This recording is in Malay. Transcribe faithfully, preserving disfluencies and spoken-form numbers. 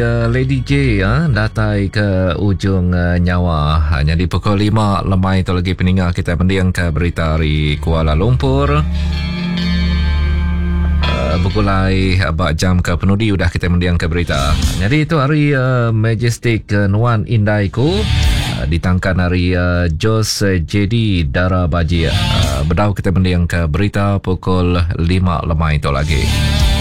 Uh, Lady J uh, datai ke ujung uh, nyawa. Hanya di pukul lima lemai tu lagi peninggal kita pendiang ke berita dari Kuala Lumpur. Uh, Bukulai abak jam ke penudi udah kita mendiang ke berita. Jadi itu hari uh, Majestic uh, Nuan Indaiku uh, ditangkan hari uh, Jos uh, J D Dara Baji. Uh, Bedau kita mendiang ke berita pukul lima lemai tu lagi.